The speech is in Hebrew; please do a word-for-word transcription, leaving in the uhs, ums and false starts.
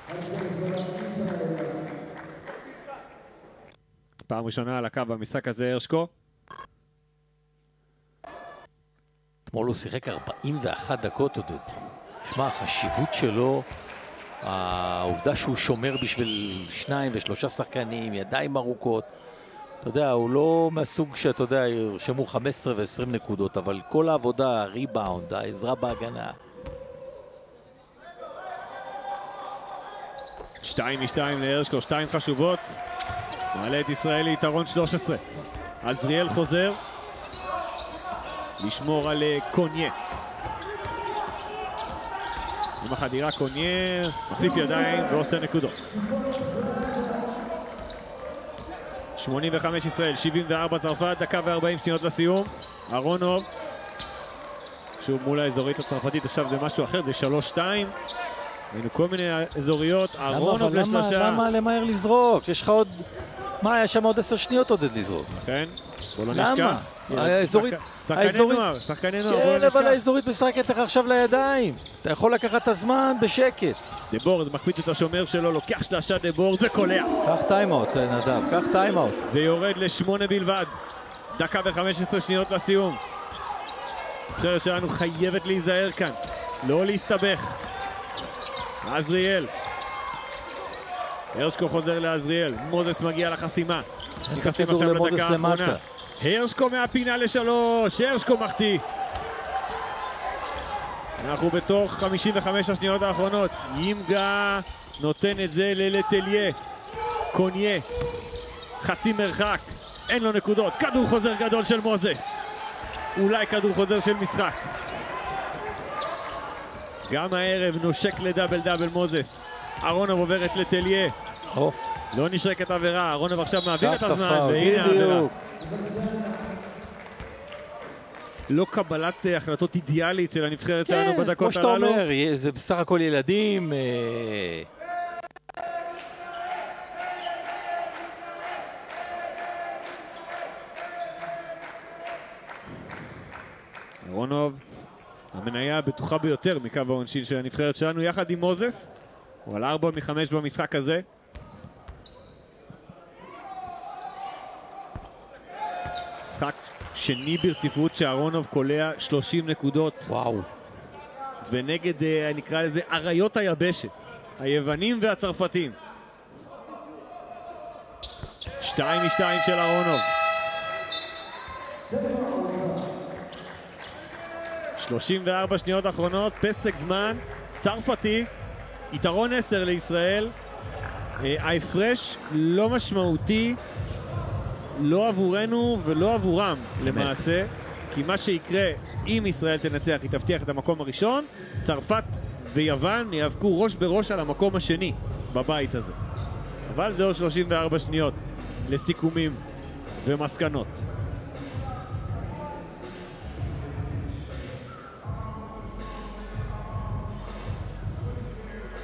פעם ראשונה על הקו במשחק הזה הרשקו. אתמול הוא שיחק ארבעים ואחת דקות עודד. שמע, החשיבות שלו, העובדה שהוא שומר בשביל שניים ושלושה שחקנים, ידיים ארוכות. אתה יודע, הוא לא מהסוג שאתה יודע, ירשמו חמש עשרה ועשרים נקודות, אבל כל העבודה, הריבאונד, העזרה בהגנה. שתיים משתיים להרשקו, שתיים חשובות. מעלה את ישראל ליתרון שלוש עשרה. עזריאל חוזר. לשמור על קוניה. עם החדירה קוניה, מחליף ידיים ועושה נקודות. שמונים וחמש ישראל, שבעים וארבע צרפת, דקה וארבעים שניות לסיום. אהרונוב. שוב מול האזורית הצרפתית, עכשיו זה משהו אחר, זה שלוש שתיים. היינו כל מיני אזוריות, אהרונוב לשלושה. למה למהר לזרוק? יש לך עוד... מה, היה שם עוד עשר שניות עודד לזרוק. לכן, בוא לא נשכח. למה? האזורית... שחקני נוער, שחקני נוער, בוא לא כן, נשכח. אבל האזורית משחקת לך עכשיו לידיים. אתה יכול לקחת את הזמן בשקט. דבורד מקפיץ את השומר שלו, לוקח שלושה דבורד וקולע. קח טיימאוט, נדב, קח טיימאוט. זה יורד לשמונה בלבד. דקה וחמש עשרה שניות לסיום. הנבחרת שלנו חייבת להיזהר כאן. לא להסתבך. עזריאל. הרשקו חוזר לעזריאל. מוזס מגיע לחסימה. נכנסים עכשיו לדקה האחרונה. הרשקו מהפינה לשלוש. הרשקו מחטיא. אנחנו בתוך חמישים וחמש השניות האחרונות. ימגה נותן את זה ללטליה. קוניה. חצי מרחק. אין לו נקודות. כדור חוזר גדול של מוזס. אולי כדור חוזר של משחק. גם הערב נושק לדאבל דאבל מוזס. אהרונוב עוברת לטליה. או. לא נשרקת עבירה. אהרונוב עכשיו מעביר את הזמן. והנה העבירה. לא קבלת החלטות אידיאלית של הנבחרת שלנו בדקות הללו. כמו שאתה אומר, זה בסך הכל ילדים. אהרונוב, המניה הבטוחה ביותר מקו העונשין של הנבחרת שלנו, יחד עם מוזס. הוא על ארבע מחמש במשחק הזה. משחק שני ברציפות שאהרונוב קולע שלושים נקודות. וואו. ונגד, נקרא לזה, אריות היבשת. היוונים והצרפתים. שתיים משתיים של אהרונוב. שלושים וארבע שניות אחרונות, פסק זמן, צרפתי, יתרון עשר לישראל. ההפרש לא משמעותי, לא עבורנו ולא עבורם למעשה, כי מה שיקרה אם ישראל תנצח היא תבטיח את המקום הראשון. צרפת ויוון יאבקו ראש בראש על המקום השני בבית הזה. אבל זה עוד שלושים וארבע שניות לסיכומים ומסקנות.